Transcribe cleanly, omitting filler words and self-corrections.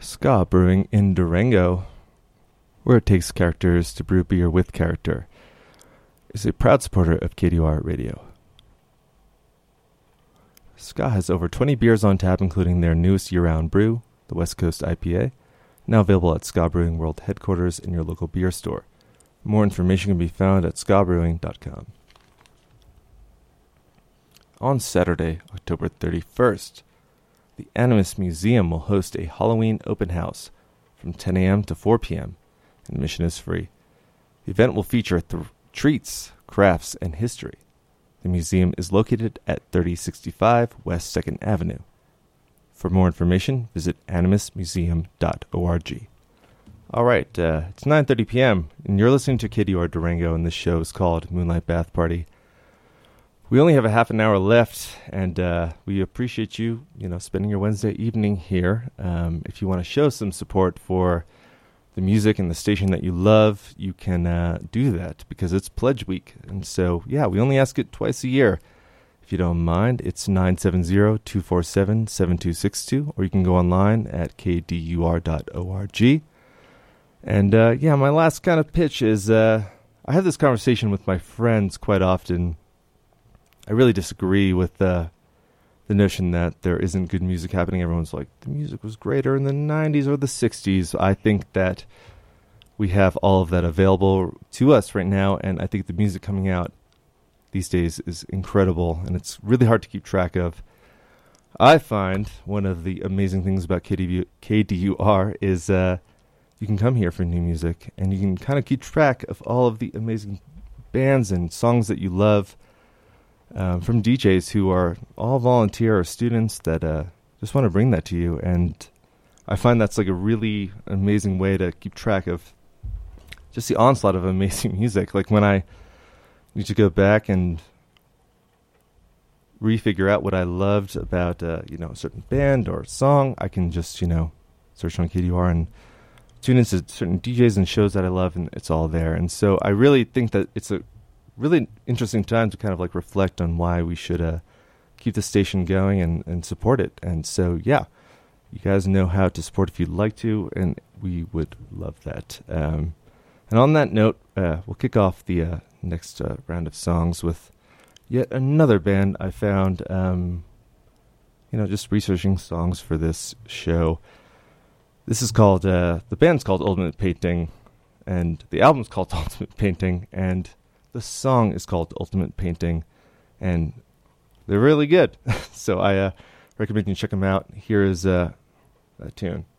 Ska Brewing in Durango, where it takes characters to brew beer with character, is a proud supporter of KDUR Radio. Ska has over 20 beers on tap, including their newest year-round brew, the West Coast IPA, now available at Ska Brewing World headquarters in your local beer store. More information can be found at skabrewing.com. On Saturday, October 31st, the Animus Museum will host a Halloween open house from 10 a.m. to 4 p.m., and admission is free. The event will feature treats, crafts, and history. The museum is located at 3065 West 2nd Avenue. For more information, visit animusmuseum.org. All right, it's 9:30 p.m., and you're listening to KDUR Durango, and this show is called Moonlight Bath Party. We only have a half an hour left, and we appreciate you, spending your Wednesday evening here. If you want to show some support for the music and the station that you love, you can do that because it's Pledge Week. And so, we only ask it twice a year. If you don't mind, it's 970-247-7262, or you can go online at kdur.org. And, my last kind of pitch is I have this conversation with my friends quite often. I really disagree with the notion that there isn't good music happening. Everyone's like, the music was greater in the 90s or the 60s. I think that we have all of that available to us right now, and I think the music coming out these days is incredible, and it's really hard to keep track of. I find one of the amazing things about KDUR is you can come here for new music, and you can kind of keep track of all of the amazing bands and songs that you love, from DJs who are all volunteer or students that just want to bring that to you. And I find that's like a really amazing way to keep track of just the onslaught of amazing music. Like when I need to go back and refigure out what I loved about a certain band or song, I can just search on KDUR and tune into certain DJs and shows that I love, and it's all there. And so I really think that it's a really interesting time to kind of like reflect on why we should keep the station going and support it. And so, you guys know how to support if you'd like to, and we would love that. And on that note, we'll kick off the next round of songs with yet another band I found, just researching songs for this show. This is called, the band's called Ultimate Painting, and the album's called Ultimate Painting, and the song is called Ultimate Painting, and they're really good. So I recommend you check them out. Here is a tune.